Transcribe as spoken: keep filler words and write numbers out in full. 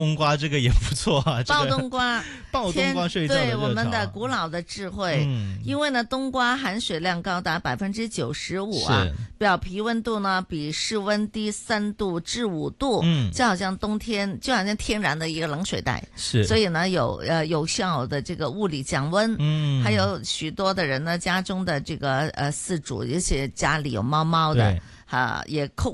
冬瓜这个也不错啊， 爆冬瓜， 爆冬瓜睡觉的热潮， 对我们的古老的智慧。嗯，因为呢，冬瓜含水量高达百分之九十五啊，表皮温度呢比室温低三度至五度，嗯，就好像冬天，就好像天然的一个冷水袋，是，所以呢有呃有效的这个物理降温，嗯，还有许多的人呢家中的这个呃饲主，尤其家里有猫猫的，哈、啊，也扣。